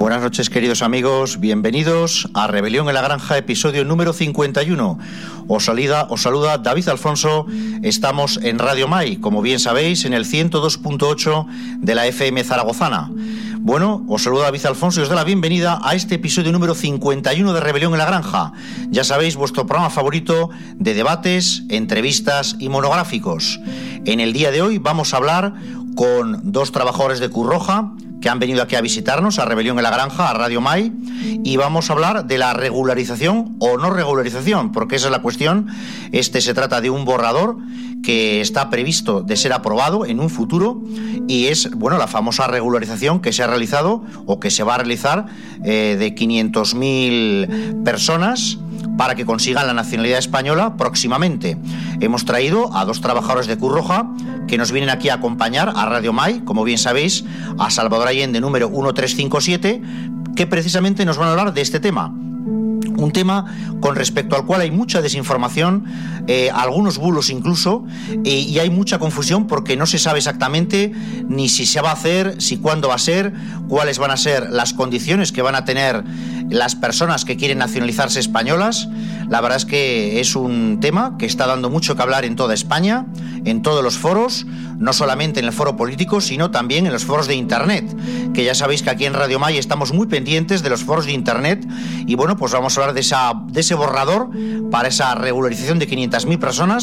Buenas noches, queridos amigos, bienvenidos a Rebelión en la Granja, episodio número 51. Os saluda David Alfonso. Estamos en Radio Mai, como bien sabéis, en el 102.8 de la FM zaragozana. Bueno, os saluda David Alfonso y os da la bienvenida a este episodio número 51 de Rebelión en la Granja. Ya sabéis, vuestro programa favorito de debates, entrevistas y monográficos. En el día de hoy vamos a hablar con dos trabajadores de Cruz Roja que han venido aquí a visitarnos a Rebelión en la Granja, a Radio Mai, y vamos a hablar de la regularización o no regularización, porque esa es la cuestión. Se trata de un borrador que está previsto de ser aprobado en un futuro y es, la famosa regularización que se ha realizado o que se va a realizar de 500.000 personas para que consigan la nacionalidad española próximamente. Hemos traído a dos trabajadores de Cruz Roja que nos vienen aquí a acompañar a Radio Mai, como bien sabéis, a Salvador Allende número 1357, que precisamente nos van a hablar de este tema. Un tema con respecto al cual hay mucha desinformación, algunos bulos incluso, y hay mucha confusión porque no se sabe exactamente ni si se va a hacer, si cuándo va a ser, cuáles van a ser las condiciones que van a tener las personas que quieren nacionalizarse españolas. La verdad es que es un tema que está dando mucho que hablar en toda España, en todos los foros, no solamente en el foro político, sino también en los foros de Internet, que ya sabéis que aquí en Radio Mai estamos muy pendientes de los foros de Internet y pues vamos a hablar de ese borrador para esa regularización de 500.000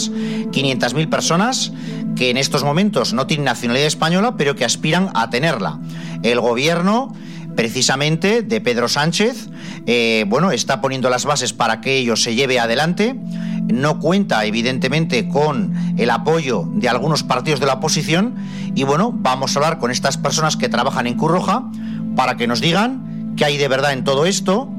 personas que en estos momentos no tienen nacionalidad española, pero que aspiran a tenerla. El gobierno, precisamente, de Pedro Sánchez, está poniendo las bases para que ello se lleve adelante. No cuenta, evidentemente, con el apoyo de algunos partidos de la oposición y, vamos a hablar con estas personas que trabajan en Cruz Roja para que nos digan qué hay de verdad en todo esto,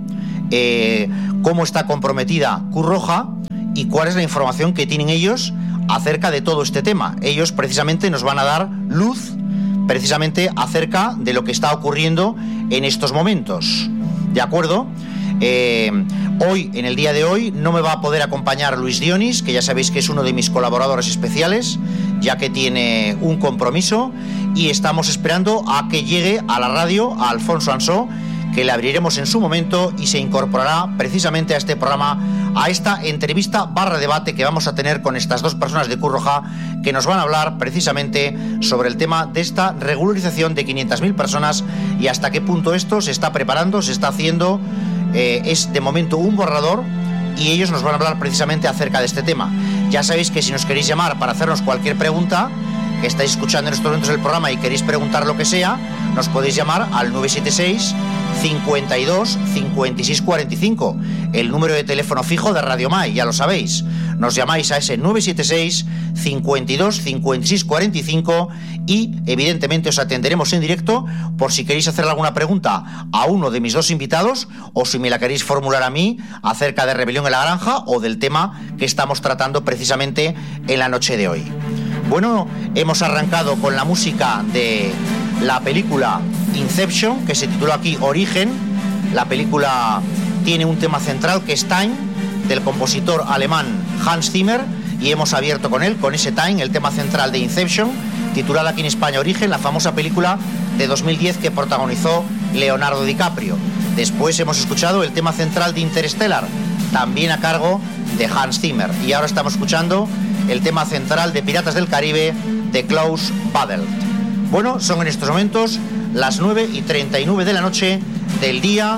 cómo está comprometida Cruz Roja y cuál es la información que tienen ellos acerca de todo este tema. Ellos precisamente nos van a dar luz precisamente acerca de lo que está ocurriendo en estos momentos. ¿De acuerdo? Hoy, en el día de hoy, no me va a poder acompañar Luis Dionis, que ya sabéis que es uno de mis colaboradores especiales, ya que tiene un compromiso, y estamos esperando a que llegue a la radio a Alfonso Ansó, que le abriremos en su momento y se incorporará precisamente a este programa, a esta entrevista / debate que vamos a tener con estas dos personas de Cruz Roja que nos van a hablar precisamente sobre el tema de esta regularización de 500.000 personas y hasta qué punto esto se está preparando, se está haciendo. Es de momento un borrador y ellos nos van a hablar precisamente acerca de este tema. Ya sabéis que si nos queréis llamar para hacernos cualquier pregunta, que estáis escuchando en estos momentos el programa y queréis preguntar lo que sea, nos podéis llamar al 976 52 56 45, el número de teléfono fijo de Radio Mai, ya lo sabéis. Nos llamáis a ese 976 52 56 45 y evidentemente os atenderemos en directo por si queréis hacer alguna pregunta a uno de mis dos invitados o si me la queréis formular a mí acerca de Rebelión en la Granja o del tema que estamos tratando precisamente en la noche de hoy. Hemos arrancado con la música de la película Inception, que se titula aquí Origen. La película tiene un tema central que es Time, del compositor alemán Hans Zimmer, y hemos abierto con él, con ese Time, el tema central de Inception, titulada aquí en España Origen, la famosa película de 2010 que protagonizó Leonardo DiCaprio. Después hemos escuchado el tema central de Interstellar, también a cargo de Hans Zimmer, y ahora estamos escuchando el tema central de Piratas del Caribe de Klaus Badelt. Son en estos momentos las 9:39 de la noche del día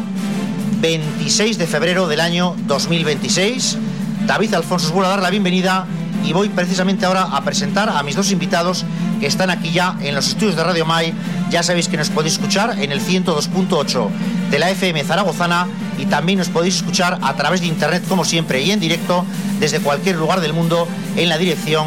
26 de febrero del año 2026. David Alfonso os vuelve a dar la bienvenida y voy precisamente ahora a presentar a mis dos invitados que están aquí ya en los estudios de Radio Mai. Ya sabéis que nos podéis escuchar en el 102.8 de la FM zaragozana y también nos podéis escuchar a través de Internet, como siempre, y en directo desde cualquier lugar del mundo en la dirección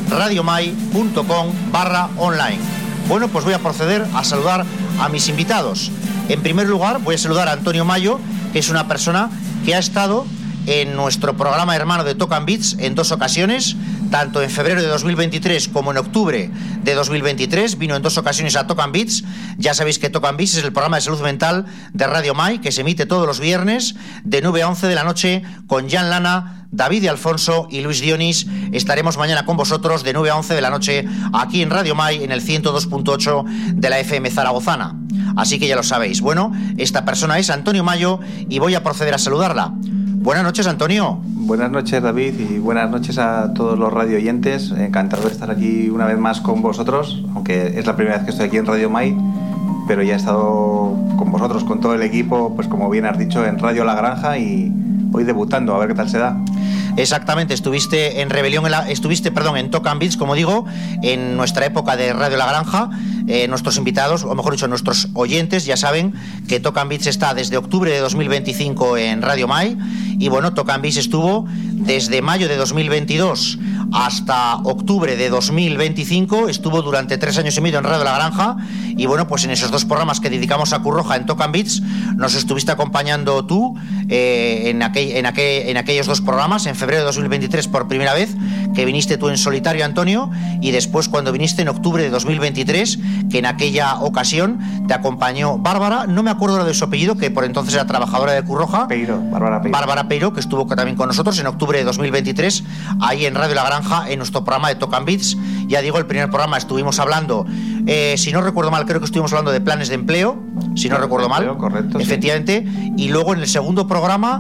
radiomai.com/online. Pues voy a proceder a saludar a mis invitados. En primer lugar, voy a saludar a Antonio Mayo, que es una persona que ha estado en nuestro programa hermano de Talk and Beats en dos ocasiones, tanto en febrero de 2023 como en octubre de 2023. Vino en dos ocasiones a Talk and Beats. Ya sabéis que Talk and Beats es el programa de salud mental de Radio Mai, que se emite todos los viernes de 9 a 11 de la noche con Jan Lana, David de Alfonso y Luis Dionis. Estaremos mañana con vosotros de 9 a 11 de la noche aquí en Radio Mai en el 102.8 de la FM zaragozana. así que ya lo sabéis. Bueno, esta persona es Antonio Mayo y voy a proceder a saludarla. Buenas noches, Antonio. Buenas noches, David, y buenas noches a todos los radio oyentes. Encantado de estar aquí una vez más con vosotros, aunque es la primera vez que estoy aquí en Radio Mai, pero ya he estado con vosotros, con todo el equipo, pues como bien has dicho, en Radio La Granja, y hoy debutando, a ver qué tal se da. Exactamente, estuviste en en Talk and Beats, como digo, en nuestra época de Radio La Granja. Nuestros invitados, o mejor dicho, nuestros oyentes, ya saben que Talk and Beats está desde octubre de 2025 en Radio Mai. Y bueno, Talk and Beats estuvo desde mayo de 2022 hasta octubre de 2025, estuvo durante 3 años y medio en Radio La Granja. Y bueno, pues en esos 2 programas que dedicamos a Cruz Roja en Talk and Beats, nos estuviste acompañando tú en aquellos 2 programas, en febrero de 2023 por primera vez, que viniste tú en solitario, Antonio, y después cuando viniste en octubre de 2023, que en aquella ocasión te acompañó Bárbara, no me acuerdo de su apellido, que por entonces era trabajadora de Cruz Roja. Bárbara Peiro, que estuvo también con nosotros en octubre de 2023, ahí en Radio La Granja, en nuestro programa de Talk and Beats. Ya digo, el primer programa estuvimos hablando, si no recuerdo mal, creo que estuvimos hablando de planes de empleo, si no recuerdo mal, correcto, efectivamente, sí. Y luego en el segundo programa,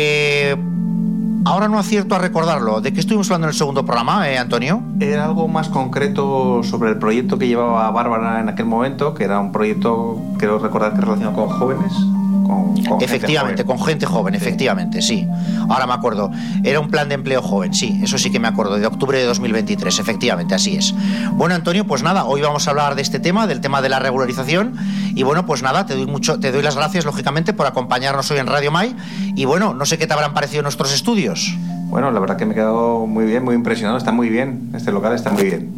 ahora no acierto a recordarlo, ¿de qué estuvimos hablando en el segundo programa, Antonio? Era algo más concreto sobre el proyecto que llevaba Bárbara en aquel momento, que era un proyecto, creo recordar que relacionado con jóvenes. Efectivamente, con gente joven, efectivamente, sí. Ahora me acuerdo. Era un plan de empleo joven, sí, eso sí que me acuerdo, de octubre de 2023, efectivamente, así es. Bueno, Antonio, pues nada, hoy vamos a hablar de este tema, del tema de la regularización. Y bueno, pues nada, te doy las gracias, lógicamente, por acompañarnos hoy en Radio Mai. Y bueno, no sé qué te habrán parecido nuestros estudios. Bueno, la verdad que me he quedado muy bien, muy impresionado, está muy bien, este local está muy bien.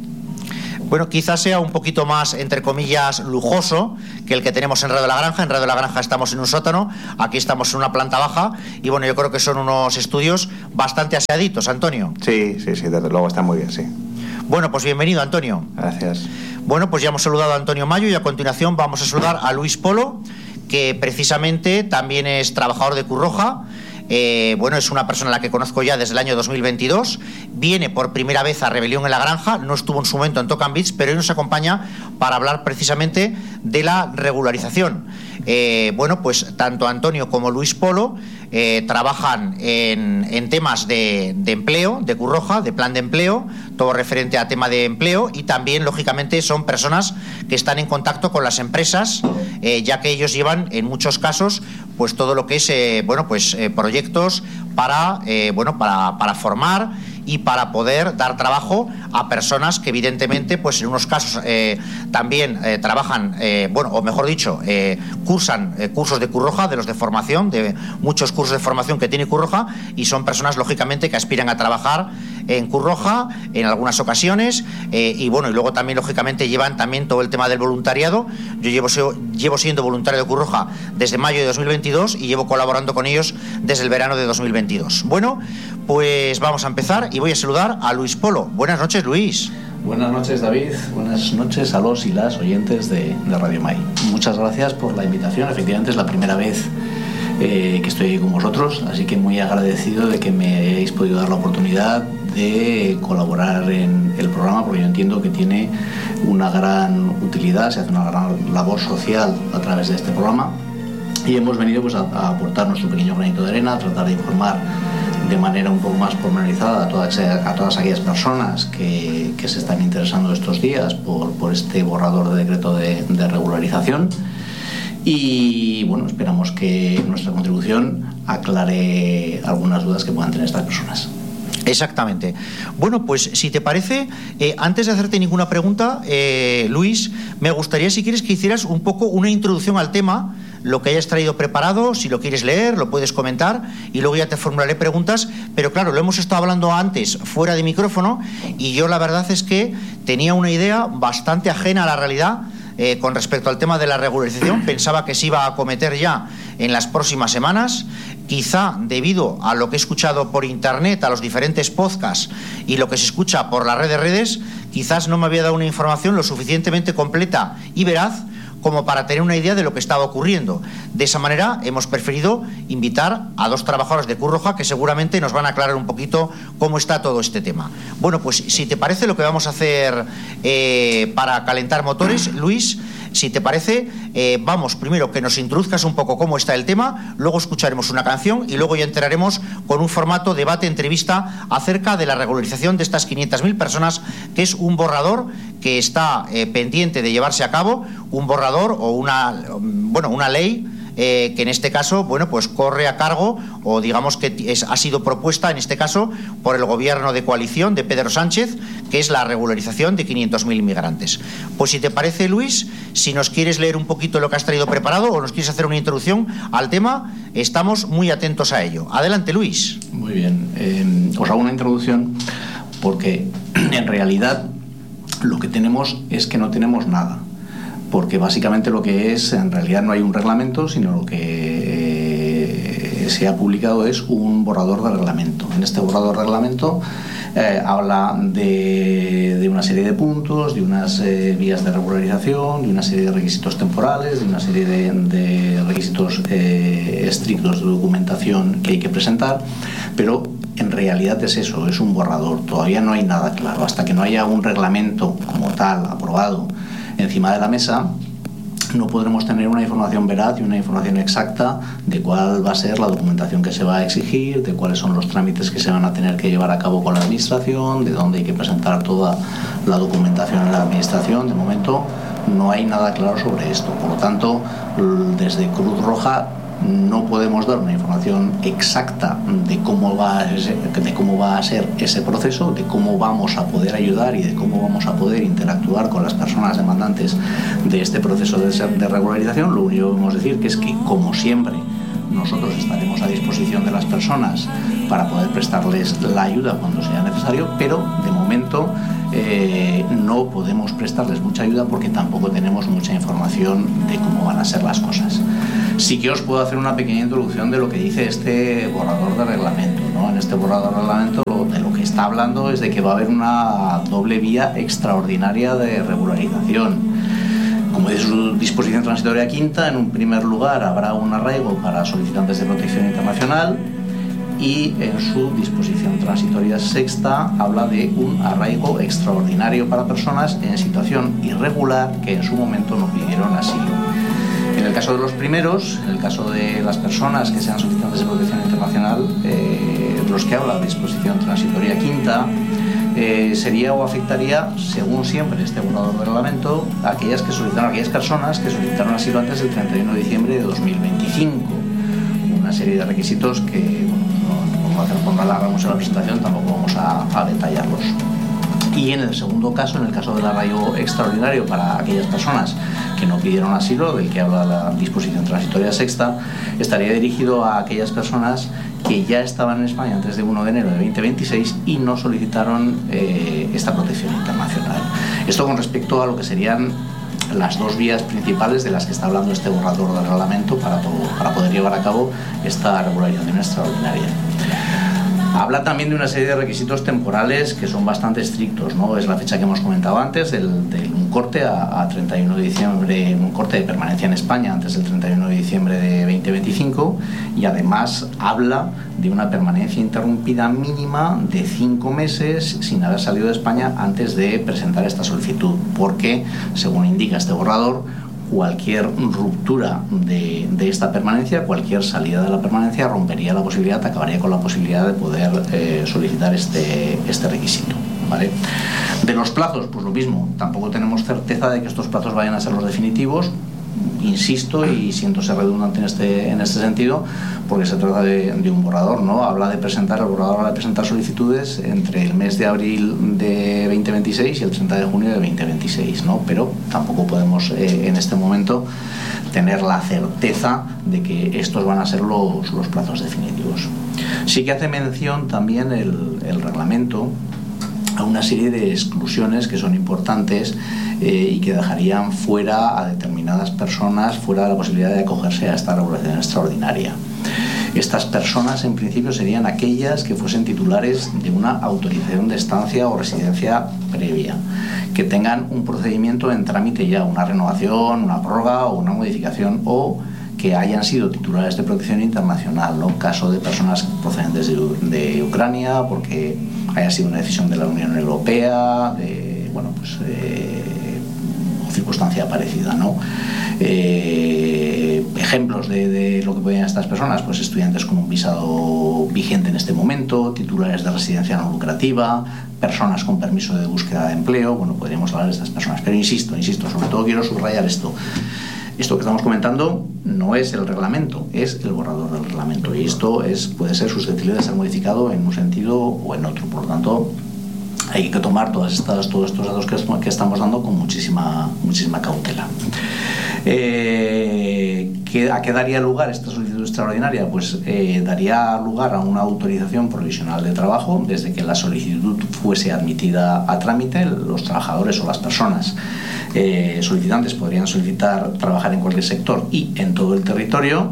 Bueno, quizás sea un poquito más, entre comillas, lujoso que el que tenemos en Radio La Granja. En Radio La Granja estamos en un sótano, aquí estamos en una planta baja y bueno, yo creo que son unos estudios bastante aseaditos, Antonio. Sí, desde luego está muy bien, sí. Bueno, pues bienvenido, Antonio. Gracias. Bueno, pues ya hemos saludado a Antonio Mayo y a continuación vamos a saludar a Luis Polo, que precisamente también es trabajador de Cruz Roja. Bueno, es una persona a la que conozco ya desde el año 2022, viene por primera vez a Rebelión en la Granja, no estuvo en su momento en Talk and Beats, pero hoy nos acompaña para hablar precisamente de la regularización. Bueno, pues tanto Antonio como Luis Polo trabajan en temas de empleo, de Cruz Roja, de plan de empleo, todo referente a tema de empleo, y también, lógicamente, son personas que están en contacto con las empresas, ya que ellos llevan, en muchos casos, pues todo lo que es, proyectos para formar y para poder dar trabajo a personas que evidentemente, pues en unos casos también trabajan, o mejor dicho, cursan cursos de Cruz Roja, de los de formación, de muchos cursos de formación que tiene Cruz Roja, y son personas lógicamente que aspiran a trabajar en Cruz Roja en algunas ocasiones, y luego también lógicamente llevan también todo el tema del voluntariado. Yo llevo siendo voluntario de Cruz Roja desde mayo de 2022 y llevo colaborando con ellos desde el verano de 2022. Bueno, pues vamos a empezar y voy a saludar a Luis Polo. Buenas noches, Luis. Buenas noches, David. Buenas noches a los y las oyentes de Radio Mai. Muchas gracias por la invitación. Efectivamente es la primera vez que estoy con vosotros, así que muy agradecido de que me hayáis podido dar la oportunidad de colaborar en el programa, porque yo entiendo que tiene una gran utilidad, se hace una gran labor social a través de este programa, y hemos venido pues a aportar nuestro pequeño granito de arena, a tratar de informar de manera un poco más pormenorizada a todas aquellas personas que se están interesando estos días por este borrador de decreto de regularización. Y bueno, esperamos que nuestra contribución aclare algunas dudas que puedan tener estas personas. Exactamente. Bueno, pues si te parece, antes de hacerte ninguna pregunta, Luis, me gustaría, si quieres, que hicieras un poco una introducción al tema, lo que hayas traído preparado. Si lo quieres leer, lo puedes comentar y luego ya te formularé preguntas. Pero claro, lo hemos estado hablando antes fuera de micrófono y yo la verdad es que tenía una idea bastante ajena a la realidad con respecto al tema de la regularización. Pensaba que se iba a acometer ya en las próximas semanas. Quizá debido a lo que he escuchado por internet, a los diferentes podcasts y lo que se escucha por la red de redes, quizás no me había dado una información lo suficientemente completa y veraz como para tener una idea de lo que estaba ocurriendo. De esa manera hemos preferido invitar a dos trabajadores de Cruz Roja que seguramente nos van a aclarar un poquito cómo está todo este tema. Bueno, pues si te parece, lo que vamos a hacer para calentar motores, Luis, Si te parece, vamos primero que nos introduzcas un poco cómo está el tema, luego escucharemos una canción y luego ya entraremos con un formato debate-entrevista acerca de la regularización de estas 500.000 personas, que es un borrador que está pendiente de llevarse a cabo, un borrador o una ley que en este caso, pues corre a cargo, o digamos que ha sido propuesta en este caso por el gobierno de coalición de Pedro Sánchez, que es la regularización de 500.000 inmigrantes. Pues si te parece, Luis, si nos quieres leer un poquito lo que has traído preparado o nos quieres hacer una introducción al tema, estamos muy atentos a ello. Adelante, Luis. Muy bien, os hago una introducción porque en realidad lo que tenemos es que no tenemos nada. Porque básicamente lo que es, en realidad no hay un reglamento, sino lo que se ha publicado es un borrador de reglamento. En este borrador de reglamento habla de una serie de puntos, de unas vías de regularización, de una serie de requisitos temporales, de una serie de requisitos estrictos de documentación que hay que presentar, pero en realidad es eso, es un borrador. Todavía no hay nada claro. Hasta que no haya un reglamento como tal aprobado encima de la mesa, no podremos tener una información veraz y una información exacta de cuál va a ser la documentación que se va a exigir, de cuáles son los trámites que se van a tener que llevar a cabo con la administración, de dónde hay que presentar toda la documentación en la administración. De momento no hay nada claro sobre esto. Por lo tanto, desde Cruz Roja no podemos dar una información exacta de cómo va a ser ese proceso, de cómo vamos a poder ayudar y de cómo vamos a poder interactuar con las personas demandantes de este proceso de regularización. Lo único que podemos decir que es que, como siempre, nosotros estaremos a disposición de las personas para poder prestarles la ayuda cuando sea necesario, pero de momento no podemos prestarles mucha ayuda porque tampoco tenemos mucha información de cómo van a ser las cosas. Sí que os puedo hacer una pequeña introducción de lo que dice este borrador de reglamento, ¿no? En este borrador de reglamento de lo que está hablando es de que va a haber una doble vía extraordinaria de regularización. Como dice su disposición transitoria quinta, en un primer lugar habrá un arraigo para solicitantes de protección internacional, y en su disposición transitoria sexta habla de un arraigo extraordinario para personas en situación irregular que en su momento no pidieron asilo. En el caso de los primeros, en el caso de las personas que sean solicitantes de protección internacional, los que habla de disposición transitoria quinta, sería o afectaría, según siempre este borrador de reglamento, a aquellas personas que solicitaron asilo antes del 31 de diciembre de 2025. Una serie de requisitos que, no hacer por alargamos en la presentación, tampoco vamos a detallarlos. Y en el segundo caso, en el caso del arraigo extraordinario para aquellas personas que no pidieron asilo, del que habla la disposición transitoria sexta, estaría dirigido a aquellas personas que ya estaban en España antes de 1 de enero de 2026 y no solicitaron esta protección internacional. Esto con respecto a lo que serían las dos vías principales de las que está hablando este borrador del reglamento para poder llevar a cabo esta regularización extraordinaria. Habla también de una serie de requisitos temporales que son bastante estrictos, ¿no? Es la fecha que hemos comentado antes, de un corte a 31 de diciembre, un corte de permanencia en España antes del 31 de diciembre de 2025, y además habla de una permanencia interrumpida mínima de 5 meses sin haber salido de España antes de presentar esta solicitud, porque, según indica este borrador, cualquier ruptura de esta permanencia, cualquier salida de la permanencia rompería la posibilidad, acabaría con la posibilidad de poder solicitar este requisito, ¿vale? De los plazos, pues lo mismo, tampoco tenemos certeza de que estos plazos vayan a ser los definitivos. Insisto y siento ser redundante en este sentido, porque se trata de un borrador, ¿no? El borrador habla de presentar solicitudes entre el mes de abril de 2026 y el 30 de junio de 2026, ¿no? Pero tampoco podemos en este momento tener la certeza de que estos van a ser los plazos definitivos. Sí que hace mención también el reglamento a una serie de exclusiones que son importantes y que dejarían fuera a determinadas personas fuera de la posibilidad de acogerse a esta regulación extraordinaria. Estas personas en principio serían aquellas que fuesen titulares de una autorización de estancia o residencia previa, que tengan un procedimiento en trámite ya, una renovación, una prórroga o una modificación, o que hayan sido titulares de protección internacional, ¿no? Caso de personas procedentes de Ucrania, porque haya sido una decisión de la Unión Europea, circunstancia parecida, ¿no? Ejemplos de lo que podrían estas personas, pues estudiantes con un visado vigente en este momento, titulares de residencia no lucrativa, personas con permiso de búsqueda de empleo. Bueno, podríamos hablar de estas personas, pero insisto, sobre todo quiero subrayar esto que estamos comentando no es el reglamento, es el borrador del reglamento, y esto puede ser susceptible de ser modificado en un sentido o en otro. Por lo tanto, hay que tomar todos estos datos que estamos dando con muchísima cautela. ¿A qué daría lugar esta solicitud extraordinaria? Pues daría lugar a una autorización provisional de trabajo. Desde que la solicitud fuese admitida a trámite, los trabajadores o las personas solicitantes podrían solicitar trabajar en cualquier sector y en todo el territorio.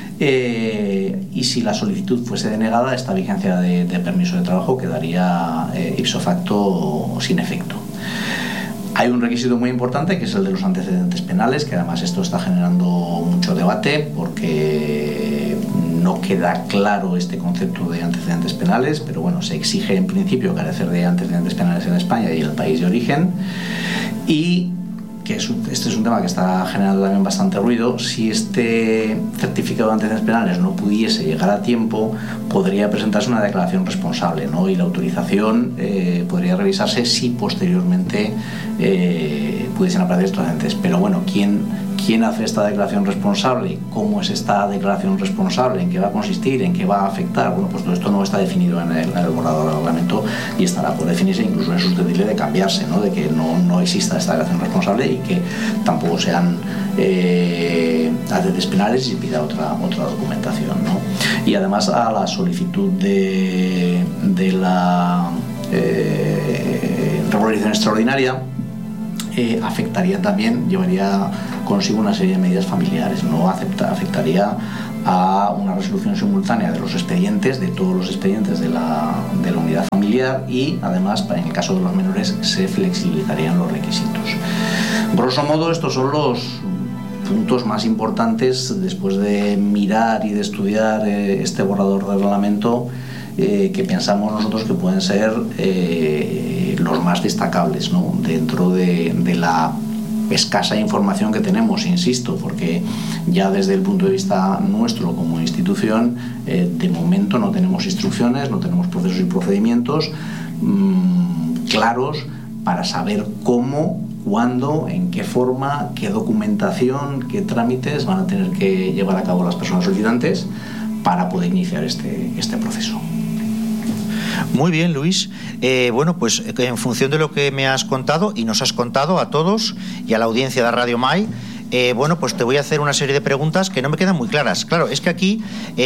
Y si la solicitud fuese denegada, esta vigencia de permiso de trabajo quedaría ipso facto sin efecto. Hay un requisito muy importante, que es el de los antecedentes penales, que además esto está generando mucho debate porque no queda claro este concepto de antecedentes penales, pero bueno, se exige en principio carecer de antecedentes penales en España y en el país de origen. Y que este es un tema que está generando también bastante ruido. Si este certificado de antecedentes penales no pudiese llegar a tiempo, podría presentarse una declaración responsable, ¿no? Y la autorización podría revisarse si posteriormente pudiesen aparecer estos antecedentes. Pero bueno, ¿quién hace esta declaración responsable? ¿Cómo es esta declaración responsable? ¿En qué va a consistir? ¿En qué va a afectar? Bueno, pues todo esto no está definido en el borrador del reglamento y estará por definirse, incluso es susceptible de cambiarse, ¿no? De que no exista esta declaración responsable y que tampoco sean antecedentes penales y pida otra documentación, ¿no? Y además a la solicitud de la regularización extraordinaria afectaría también, llevaría consigo una serie de medidas familiares, ¿no? Afectaría a una resolución simultánea de los expedientes, de todos los expedientes de la unidad familiar, y además, en el caso de los menores, se flexibilizarían los requisitos. Grosso modo, estos son los puntos más importantes después de mirar y de estudiar este borrador de reglamento, que pensamos nosotros que pueden ser los más destacables, ¿no? Dentro de la escasa información que tenemos, insisto, porque ya desde el punto de vista nuestro como institución, de momento no tenemos instrucciones, no tenemos procesos y procedimientos claros para saber cómo, cuándo, en qué forma, qué documentación, qué trámites van a tener que llevar a cabo las personas solicitantes para poder iniciar este proceso. Muy bien, Luis. Bueno, pues en función de lo que me has contado y nos has contado a todos y a la audiencia de Radio Mai, bueno, pues te voy a hacer una serie de preguntas que no me quedan muy claras. Claro, es que aquí,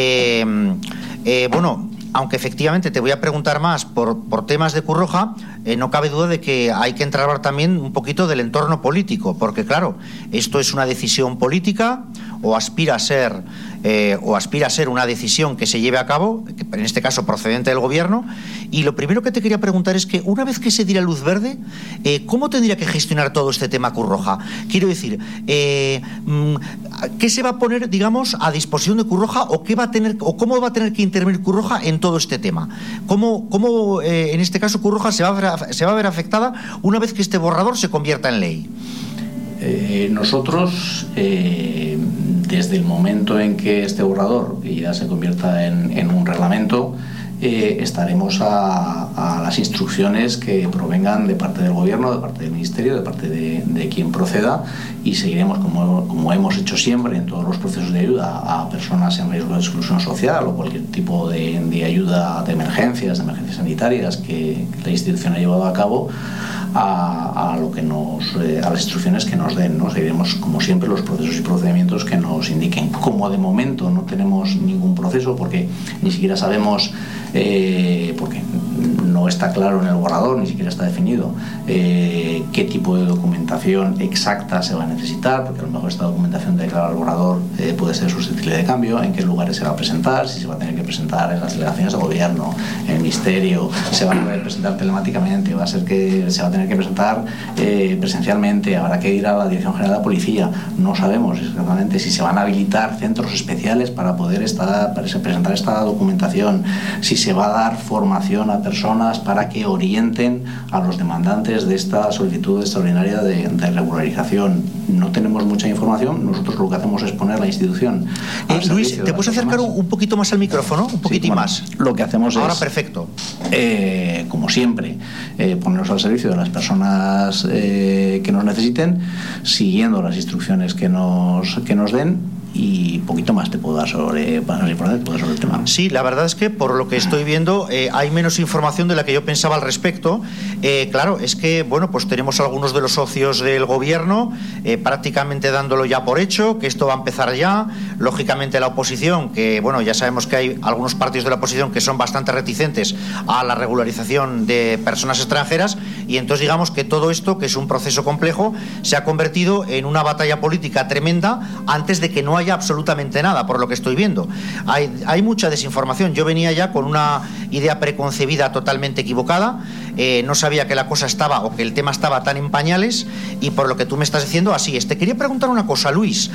bueno, aunque efectivamente te voy a preguntar más por temas de Cruz Roja, no cabe duda de que hay que entrar también un poquito del entorno político, porque claro, esto es una decisión política o aspira a ser una decisión que se lleve a cabo, en este caso procedente del gobierno. Y lo primero que te quería preguntar es que una vez que se diera luz verde, ¿cómo tendría que gestionar todo este tema Cruz Roja? Quiero decir, ¿qué se va a poner, digamos, a disposición de Cruz Roja o cómo va a tener que intervenir Cruz Roja en todo este tema? ¿Cómo en este caso Cruz Roja se va a ver afectada una vez que este borrador se convierta en ley? Nosotros, desde el momento en que este borrador ya se convierta en un reglamento, estaremos a las instrucciones que provengan de parte del gobierno, de parte del ministerio, de parte de quien proceda, y seguiremos como hemos hecho siempre en todos los procesos de ayuda a personas en riesgo de exclusión social o cualquier tipo de ayuda de emergencias sanitarias que la institución ha llevado a cabo, a las instrucciones que nos den, ¿no? Seguiremos como siempre los procesos y procedimientos que nos indiquen. Como de momento no tenemos ningún proceso, porque ni siquiera sabemos, porque no está claro en el borrador, ni siquiera está definido qué tipo de documentación exacta se va a necesitar, porque a lo mejor esta documentación declarada al borrador puede ser susceptible de cambio, en qué lugares se va a presentar, si se va a tener que presentar en las delegaciones de gobierno, en el ministerio, se va a poder presentar telemáticamente, va a ser que se va a tener que presentar presencialmente, habrá que ir a la Dirección General de la Policía. No sabemos exactamente si se van a habilitar centros especiales para poder presentar esta documentación, si se va a dar formación a personas personas para que orienten a los demandantes de esta solicitud extraordinaria de regularización. No tenemos mucha información, nosotros lo que hacemos es poner la institución. Luis, ¿te puedes acercar un poquito más al micrófono? Un poquitín más. Lo que hacemos ahora es... perfecto. Como siempre, ponernos al servicio de las personas que nos necesiten, siguiendo las instrucciones que nos den. Y poquito más te puedo dar sobre el tema. Sí, la verdad es que por lo que estoy viendo hay menos información de la que yo pensaba al respecto. Claro, es que bueno, pues tenemos algunos de los socios del gobierno prácticamente dándolo ya por hecho, que esto va a empezar ya. Lógicamente la oposición, que bueno, ya sabemos que hay algunos partidos de la oposición que son bastante reticentes a la regularización de personas extranjeras, y entonces digamos que todo esto, que es un proceso complejo, se ha convertido en una batalla política tremenda antes de que no haya absolutamente nada, por lo que estoy viendo. Hay mucha desinformación. Yo venía ya con una idea preconcebida totalmente equivocada. No sabía que la cosa estaba, o que el tema estaba tan en pañales, y por lo que tú me estás diciendo, así es. Te quería preguntar una cosa, Luis.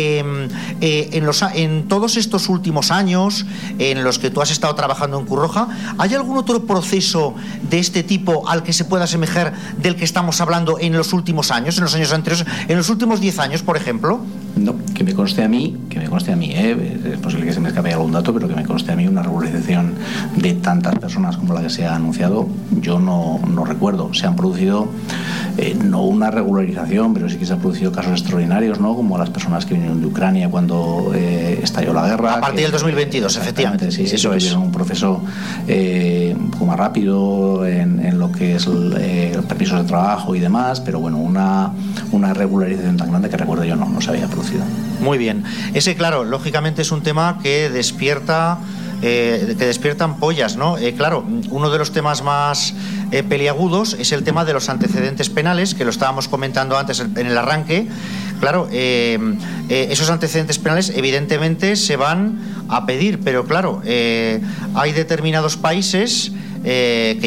En todos estos últimos años en los que tú has estado trabajando en Cruz Roja, ¿hay algún otro proceso de este tipo al que se pueda asemejar del que estamos hablando en los últimos años, en los años anteriores, en los últimos 10 años, por ejemplo? No, que me conste a mí, es posible que se me escape algún dato, pero que me conste a mí una regularización de tantas personas como la que se ha anunciado, yo no recuerdo. Se han producido, no una regularización, pero sí que se han producido casos extraordinarios, ¿no? Como las personas que vinieron de Ucrania cuando estalló la guerra. A partir del 2022, efectivamente. Sí, eso es un proceso un poco más rápido en lo que es los permisos de trabajo y demás, pero bueno, una regularización tan grande que recuerdo yo no se había producido. Muy bien. Ese, claro, lógicamente es un tema que despierta ampollas, ¿no? Claro, uno de los temas más peliagudos es el tema de los antecedentes penales, que lo estábamos comentando antes en el arranque. Claro, esos antecedentes penales evidentemente se van a pedir, pero claro, hay determinados países que